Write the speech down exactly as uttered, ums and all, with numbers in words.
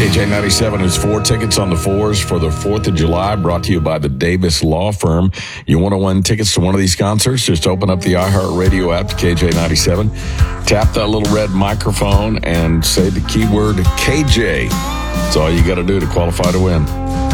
K J ninety-seven is four tickets on the fours for the fourth of July, brought to you by the Davis Law Firm. You want to win tickets to one of these concerts? Just open up the iHeartRadio app to K J ninety-seven, tap that little red microphone, and say the keyword K J. That's all you got to do to qualify to win.